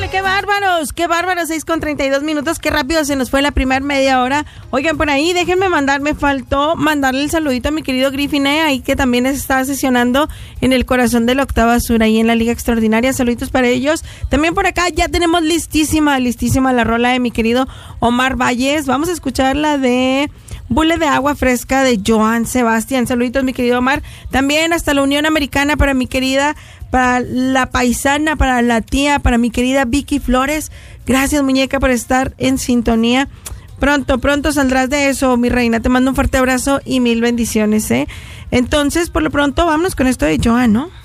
qué bárbaros, 6:32, qué rápido se nos fue la primera media hora. Oigan, por ahí, me faltó mandarle el saludito a mi querido Griffin, ahí que también está sesionando en el corazón de la Octava Sur, ahí en la Liga Extraordinaria, saluditos para ellos. También por acá ya tenemos listísima la rola de mi querido Omar Valles. Vamos a escuchar la de Bule de Agua Fresca de Joan Sebastián. Saluditos, mi querido Omar. También hasta la Unión Americana para mi querida, para la paisana, para la tía, para mi querida Vicky Flores. Gracias, muñeca, por estar en sintonía. Pronto saldrás de eso, mi reina. Te mando un fuerte abrazo y mil bendiciones, Entonces, por lo pronto, vámonos con esto de Joan, ¿no?